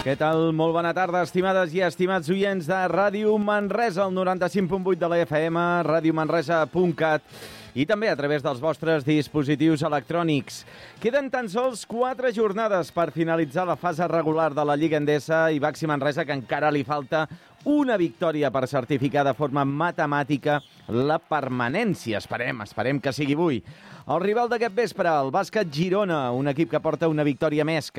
Què tal? Molt bona tarda, estimades i estimats oients de Ràdio Manresa, el 95.8 de la FM, radiomanresa.cat i també a través dels vostres dispositius electrònics. Queden tan sols 4 jornades per finalitzar la fase regular de la Lliga Endesa i Baxi Manresa, que encara li falta una victòria per certificar de forma matemàtica la permanència. Esperem que sigui avui. El rival d'aquest vespre, el Bàsquet Girona, un equip que porta una victòria més,